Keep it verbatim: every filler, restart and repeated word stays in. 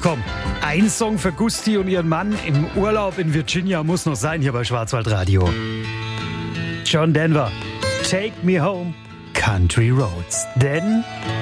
Komm, ein Song für Gusti und ihren Mann im Urlaub in Virginia muss noch sein hier bei Schwarzwaldradio. John Denver, Take Me Home, Country Roads. Denn